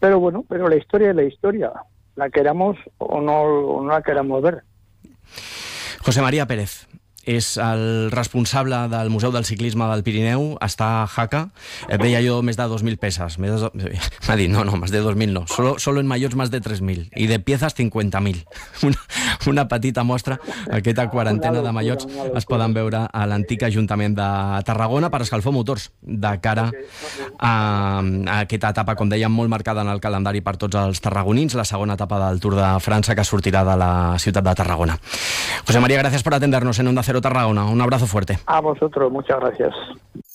Pero bueno, pero la historia es la historia. La queramos o no la queramos ver. José María Pérez és el responsable del Museu del Ciclisme del Pirineu, està a Jaca. Veia jo més de 2.000 peces. M'ha dit, no, más de 2.000 no. Solo en maillots más de 3.000. I de piezas 50.000. Una petita mostra. Aquesta quarantena de maillots es poden veure a l'antic Ajuntament de Tarragona per escalfor motors de cara a aquesta etapa, com dèiem, molt marcada en el calendari per tots els tarragonins, la segona etapa del Tour de França que sortirà de la ciutat de Tarragona. José María, gracias por atendernos en Onda Cero Tarragona. Un abrazo fuerte. A vosotros, muchas gracias.